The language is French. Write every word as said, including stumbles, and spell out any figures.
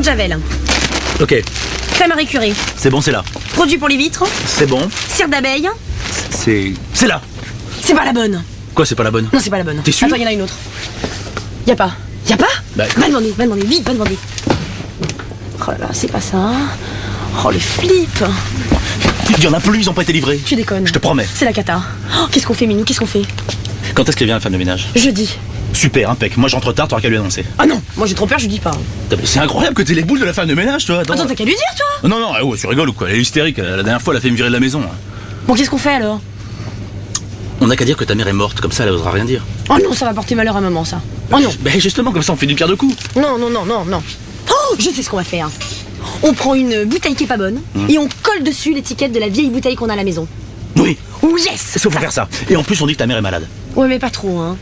de Javel. Ok. Crème Marie Curie. C'est bon, c'est là. Produit pour les vitres. C'est bon. Cire d'abeille. C'est... C'est là. C'est pas la bonne. Quoi, c'est pas la bonne? Non, c'est pas la bonne. T'es sûr? Attends, il y en a une autre. Y a pas. Y a pas? Bah, Va demander, va demander, vite, va demander. Oh là là, c'est pas ça. Oh, le flip. Il y en a plus, ils ont pas été livrés. Tu déconnes. Je te promets. C'est la cata. Oh, qu'est-ce qu'on fait, Minou? Qu'est-ce qu'on fait? Quand est-ce qu'elle vient, la femme de ménage? Jeudi. Super, impec. Moi, j'entre tard, t'auras qu'à lui annoncer. Ah non, moi j'ai trop peur, je dis pas. Putain, mais c'est incroyable que t'aies les boules de la femme de ménage, toi. Attends, Attends, t'as qu'à lui dire, toi. Non, non, ouais, tu rigoles ou quoi? Elle est hystérique. La dernière fois, elle a fait me virer de la maison. Bon, qu'est-ce qu'on fait alors? On n'a qu'à dire que ta mère est morte, comme ça, elle osera rien dire. Oh non, ça va porter malheur à maman, ça. Oh non. Ben justement, comme ça, on fait du pierre de coups. Non, non, non, non, non. Oh, je sais ce qu'on va faire. On prend une bouteille qui est pas bonne Mmh. et on colle dessus l'étiquette de la vieille bouteille qu'on a à la maison. Oui. Oh yes. Est-ce qu'il faut faire ça? Et en plus, on dit que ta mère est malade. Ouais, mais pas trop, hein.